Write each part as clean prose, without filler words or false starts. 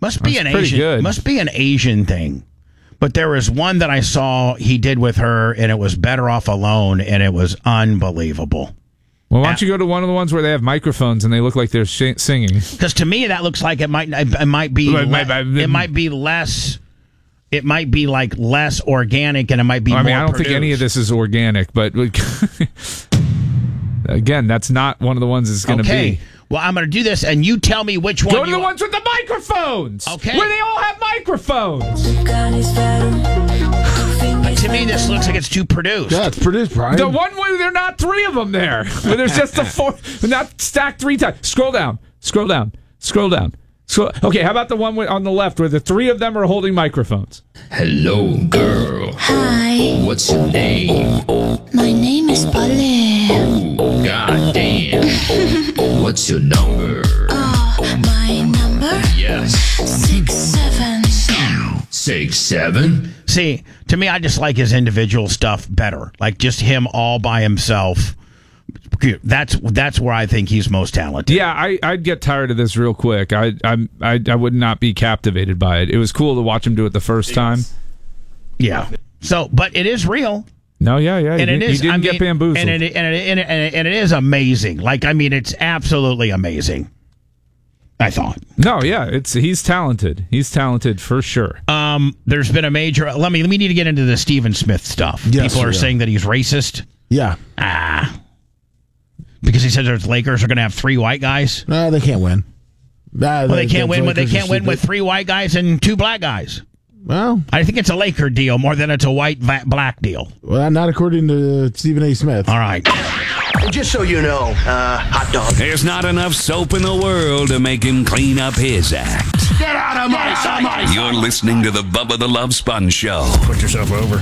Must be an pretty Asian. good. Must be an Asian thing. But there was one that I saw he did with her, and it was Better Off Alone, and it was unbelievable. Well, why don't you go to one of the ones where they have microphones and they look like they're singing? Because to me, that looks like it might be less. It might be like less organic, and it might be. I more don't produced. think any of this is organic, but again, that's not one of the ones it's going to be. Well, I'm going to do this, and you tell me which one. Go to the ones with the microphones. Okay. Where they all have microphones. But to me, this looks like it's too produced. Yeah, it's produced, Brian. The one where there are not three of them there. Where there's just the four, not stacked three times. Scroll down. Okay, how about the one on the left where the three of them are holding microphones? Hello, girl. Hi, What's your name? my name is Polly. Oh, goddamn. What's your number? My number? Yes. 67. 67? See, to me, I just like his individual stuff better. Like just him all by himself. That's where I think he's most talented. Yeah, I'd get tired of this real quick. I would not be captivated by it. It was cool to watch him do it the first time. Yeah. So, but it is real. No, yeah. And it is. He didn't get bamboozled. And it is amazing. Like, I mean, it's absolutely amazing. I thought. No, yeah, he's talented. He's talented for sure. There's been a major. We need to get into the Stephen Smith stuff. Yes, People are saying that he's racist. Yeah. Because he says the Lakers are going to have three white guys. No, they can't win. They can't win. They can't win with three white guys and two black guys. Well, I think it's a Laker deal more than it's a white-black deal. Well, not according to Stephen A. Smith. All right. And just so you know, hot dog. There's not enough soap in the world to make him clean up his act. Get out of my sight! You're listening to the Bubba the Love Sponge Show. Put yourself over.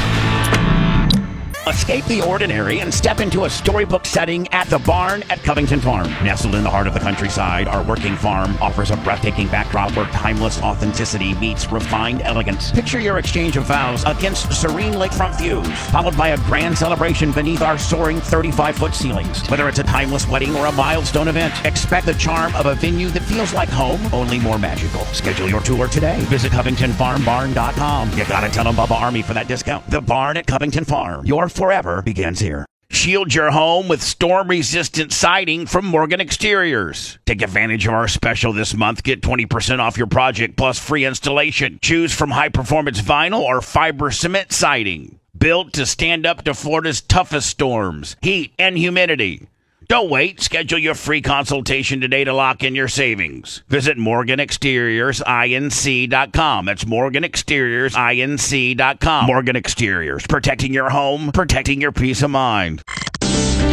Escape the ordinary and step into a storybook setting at the Barn at Covington Farm. Nestled in the heart of the countryside, our working farm offers a breathtaking backdrop where timeless authenticity meets refined elegance. Picture your exchange of vows against serene lakefront views, followed by a grand celebration beneath our soaring 35-foot ceilings. Whether it's a timeless wedding or a milestone event, expect the charm of a venue that feels like home, only more magical. Schedule your tour today. Visit CovingtonFarmBarn.com. You gotta tell them Bubba Army for that discount. The Barn at Covington Farm. Your forever begins here. Shield your home with storm-resistant siding from Morgan Exteriors. Take advantage of our special this month. Get 20% off your project plus free installation. Choose from high-performance vinyl or fiber cement siding. Built to stand up to Florida's toughest storms, heat, and humidity. Don't wait. Schedule your free consultation today to lock in your savings. Visit MorganExteriorsINC.com. That's MorganExteriorsINC.com. Morgan Exteriors. Protecting your home, protecting your peace of mind.